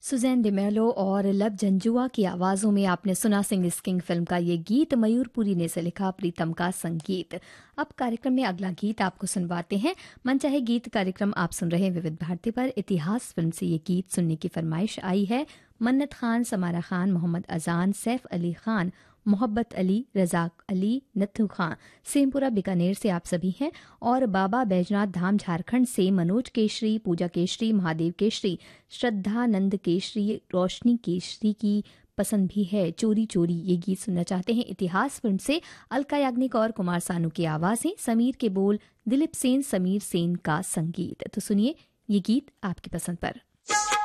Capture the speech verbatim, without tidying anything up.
Suzanne D'Mello और लब जंजुआ की आवाज़ों में आपने सुना सिंग इज किंग फिल्म का ये गीत। मयूरपुरी ने से लिखा, प्रीतम का संगीत। अब कार्यक्रम में अगला गीत आपको सुनवाते हैं। मनचाहे गीत कार्यक्रम आप सुन रहे हैं विविध भारती पर। इतिहास फिल्म से ये गीत सुनने की फरमाइश आई है। मन्नत खान, समारा खान, मोहम्मद अजान, सैफ अली खान, मोहब्बत अली, रजाक अली, नथु खां, सेमपुरा बीकानेर से आप सभी हैं। और बाबा बैजनाथ धाम झारखंड से मनोज केशरी, पूजा केशरी, महादेव केशरी, श्रद्धानंद केशरी, रोशनी केशरी की पसंद भी है। चोरी चोरी ये गीत सुनना चाहते हैं। इतिहास फिल्म से अलका याग्निक और कुमार सानू की आवाज़ें, समीर के बोल, दिलीप सेन, समीर सेन का संगीत। तो सुनिए ये गीत आपकी पसंद पर।